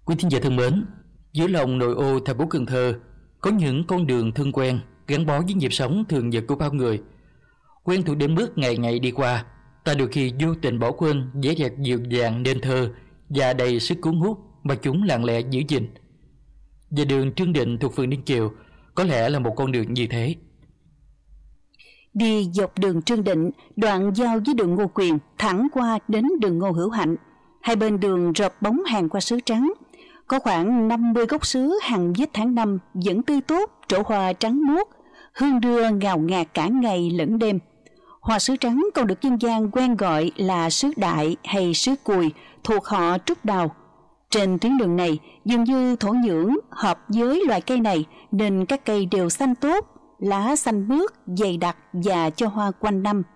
Quý thính giả thân mến, giữa lòng nội ô thành phố Cần Thơ có những con đường thân quen gắn bó với nhịp sống thường nhật của bao người. Quen thuộc đến mức ngày ngày đi qua, ta đôi khi vô tình bỏ quên vẻ đẹp dịu dàng nên thơ và đầy sức cuốn hút mà chúng lặng lẽ giữ gìn. Và đường Trương Định thuộc phường Ninh Kiều có lẽ là một con đường như thế. Đi dọc đường Trương Định, đoạn giao với đường Ngô Quyền thẳng qua đến đường Ngô Hữu Hạnh. Hai bên đường rợp bóng hàng hoa sứ trắng. Có khoảng 50 gốc sứ hàng vết tháng năm vẫn tươi tốt, trổ hoa trắng muốt, hương đưa ngào ngạt cả ngày lẫn đêm. Hoa sứ trắng còn được dân gian quen gọi là sứ đại hay sứ cùi, thuộc họ Trúc Đào. Trên tuyến đường này dường như thổ nhưỡng hợp với loài cây này nên các cây đều xanh tốt, lá xanh mướt, dày đặc và cho hoa quanh năm.